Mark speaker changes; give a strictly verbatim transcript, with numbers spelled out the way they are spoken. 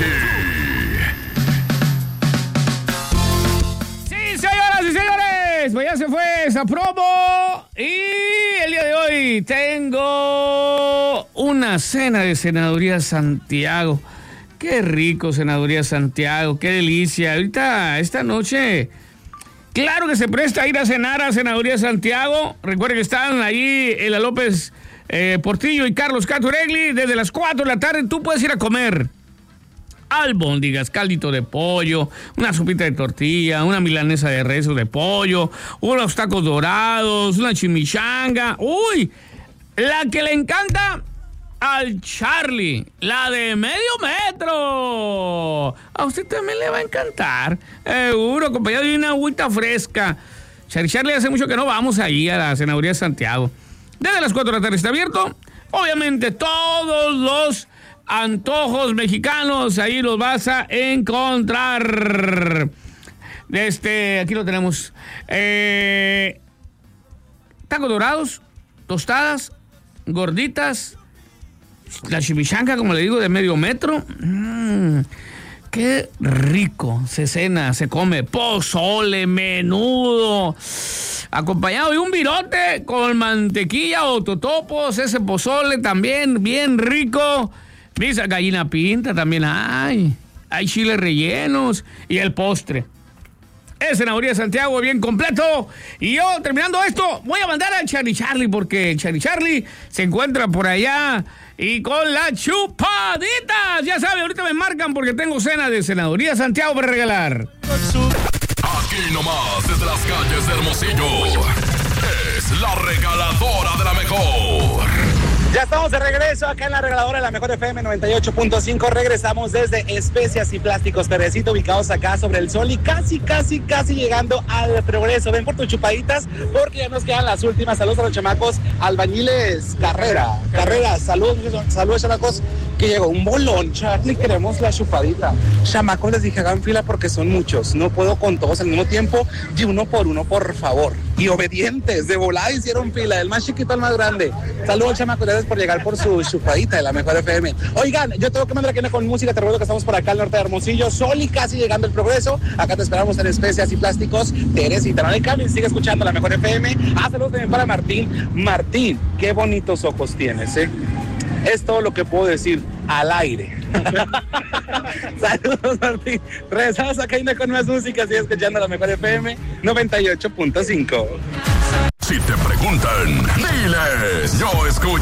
Speaker 1: aquí.
Speaker 2: Sí, señoras y señores, pues ya se fue esa promo y el día de hoy tengo una cena de Senaduría Santiago. Qué rico, Senaduría Santiago, qué delicia. Ahorita, esta noche, claro que se presta a ir a cenar a Senaduría Santiago. Recuerden que están ahí Ela López eh, Portillo y Carlos Caturegli. Desde las cuatro de la tarde tú puedes ir a comer albóndigas, caldito de pollo, una sopita de tortilla, una milanesa de res o de pollo, unos tacos dorados, una chimichanga. ¡Uy! La que le encanta al Charlie, la de medio metro. A usted también le va a encantar, seguro, acompañado de una agüita fresca. Charlie, Charlie, hace mucho que no vamos allí a la Senaduría de Santiago. Desde las cuatro de la tarde está abierto. Obviamente todos los antojos mexicanos ahí los vas a encontrar. Este, aquí lo tenemos. Eh, tacos dorados, tostadas, gorditas, la chimichanga, como le digo, de medio metro. Mmm, qué rico se cena, se come. Pozole, menudo, acompañado de un virote con mantequilla o totopos. Ese pozole también bien rico. Misa, gallina pinta también hay. Hay chiles rellenos y el postre. Es Senaduría de Santiago bien completo. Y yo, terminando esto, voy a mandar al Charlie Charlie, porque el Charlie Charlie se encuentra por allá y con las chupaditas. Ya sabe, ahorita me marcan porque tengo cena de Senaduría de Santiago para regalar.
Speaker 1: Aquí nomás, desde las calles de Hermosillo, es la regaladora de la mejor.
Speaker 3: Ya estamos de regreso acá en la regaladora de la mejor F M noventa y ocho punto cinco. Regresamos desde Especias y Plásticos Perdecito, ubicados acá sobre el sol y casi, casi, casi llegando al Progreso. Ven por tus chupaditas porque ya nos quedan las últimas. Saludos a los chamacos. Albañiles Carrera. Carrera, saludos, saludos, chamacos. Que llegó un bolón, Charlie, queremos la chupadita. Chamacos, les dije, hagan fila porque son muchos. No puedo con todos al mismo tiempo. Y uno por uno, por favor. Y obedientes, de volada hicieron fila, del más chiquito al más grande. Saludos, chamacos, gracias por llegar por su chupadita de la mejor F M. Oigan, yo tengo que mandar aquí con música. Te recuerdo que estamos por acá al norte de Hermosillo. Sol y casi llegando el Progreso. Acá te esperamos en Especias y Plásticos. Teresita, no le cambies, sigue escuchando la mejor F M. Ah, saludos también para Martín. Martín, qué bonitos ojos tienes, ¿eh? Es todo lo que puedo decir al aire. Saludos, Martín. Regresamos acá con más música. Sigue escuchando la mejor F M noventa y ocho punto cinco.
Speaker 1: Si te preguntan, diles, yo escucho